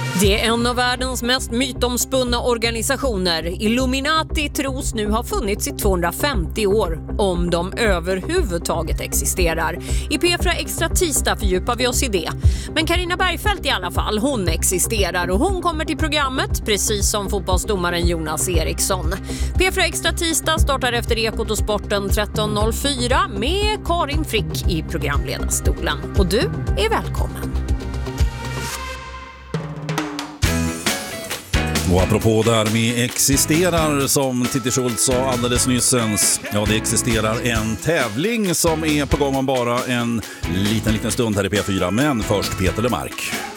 Det är en av världens mest mytomspunna organisationer. Illuminati tros nu ha funnits i 250 år, om de överhuvudtaget existerar. I P4 Extra tisdag fördjupar vi oss i det. Men Carina Bergfeldt i alla fall, hon existerar och hon kommer till programmet precis som fotbollsdomaren Jonas Eriksson. P4 Extra tisdag startar efter Ekot och Sporten 13.04 med Karin Frick i programledarstolen. Och du är välkommen. Och apropå där med existerar, som Titti Schultz sa alldeles nyssens. Ja, det existerar en tävling som är på gång om bara en liten stund här i P4. Men först Peter Lemark.